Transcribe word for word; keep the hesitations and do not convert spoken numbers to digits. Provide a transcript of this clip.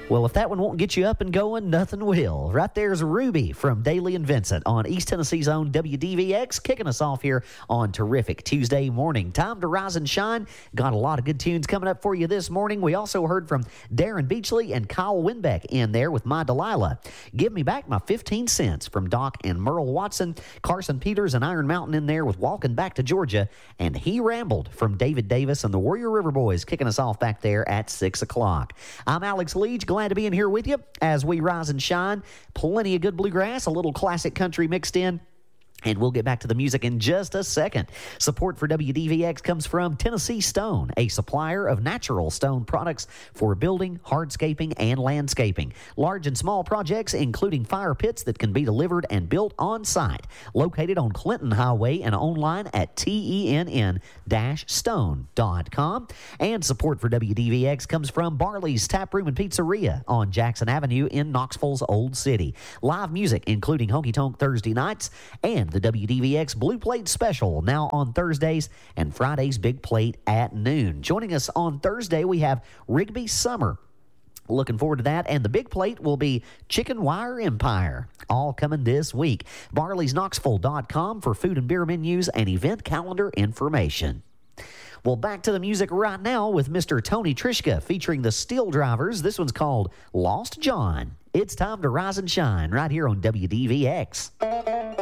Well, if that one won't get you up and going, nothing will. Right there's Ruby from Daly and Vincent on East Tennessee's own W D V X, kicking us off here on terrific Tuesday morning. Time to rise and shine. Got a lot of good tunes coming up for you this morning. We also heard from Darren Beachley and Kyle Winbeck in there with My Delilah. Give Me Back My fifteen cents from Doc and Merle Watson. Carson Peters and Iron Mountain in there with Walking Back to Georgia. And He Rambled from David Davis and the Warrior River Boys, kicking us off back there at six o'clock. I'm Alex Leach. Glad to be in here with you as we rise and shine. Plenty of good bluegrass, a little classic country mixed in. And we'll get back to the music in just a second. Support for W D V X comes from Tennessee Stone, a supplier of natural stone products for building, hardscaping, and landscaping. Large and small projects, including fire pits that can be delivered and built on site. Located on Clinton Highway and online at T E N N stone dot com. And support for W D V X comes from Barley's Tap Room and Pizzeria on Jackson Avenue in Knoxville's Old City. Live music, including Honky Tonk Thursday nights, and the W D V X Blue Plate Special now on Thursdays, and Friday's Big Plate at noon. Joining us on Thursday, we have Rigby Summer. Looking forward to that. And the Big Plate will be Chicken Wire Empire. All coming this week. Barleys Knoxville dot com for food and beer menus and event calendar information. Well, back to the music right now with Mister Tony Trischka featuring the Steel Drivers. This one's called Lost John. It's time to rise and shine right here on W D V X.